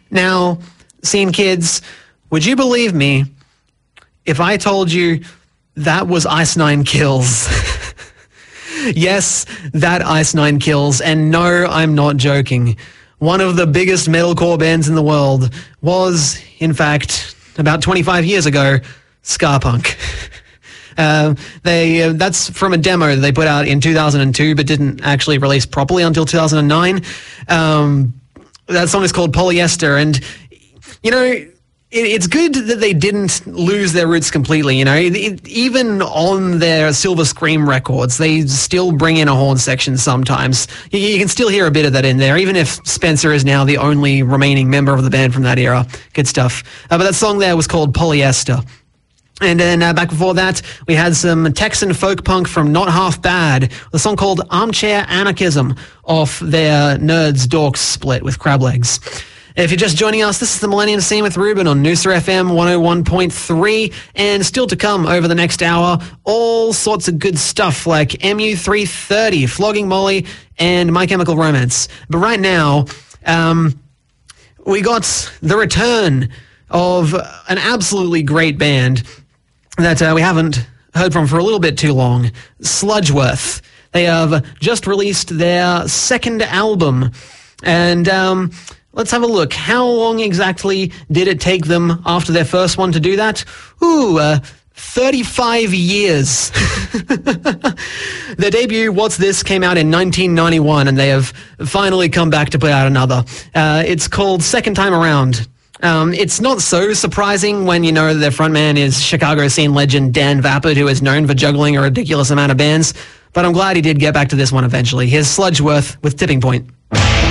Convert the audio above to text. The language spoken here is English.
Now, Scene Kids, would you believe me if I told you that was Ice Nine Kills? Yes, that Ice Nine Kills, and no, I'm not joking. One of the biggest metalcore bands in the world was, in fact, about 25 years ago, ska punk. That's from a demo that they put out in 2002 but didn't actually release properly until 2009. That song is called Polyester, and, you know, it's good that they didn't lose their roots completely, you know. Even on their Silver Scream records, they still bring in a horn section sometimes. You can still hear a bit of that in there, even if Spencer is now the only remaining member of the band from that era. Good stuff. But that song there was called Polyester. And then back before that, we had some Texan folk punk from Not Half Bad, a song called Armchair Anarchism off their Nerds Dorks split with Crab Legs. If you're just joining us, this is the Millennium Scene with Ruben on Noosa FM 101.3, and still to come over the next hour, all sorts of good stuff like MU330, Flogging Molly, and My Chemical Romance. But right now, we got the return of an absolutely great band that we haven't heard from for a little bit too long, Sludgeworth. They have just released their second album, and let's have a look. How long exactly did it take them after their first one to do that? 35 years. Their debut, What's This, came out in 1991, and they have finally come back to put out another. It's called Second Time Around. It's not so surprising when you know their frontman is Chicago scene legend Dan Vapid, who is known for juggling a ridiculous amount of bands, but I'm glad he did get back to this one eventually. Here's Sludgeworth with Tipping Point.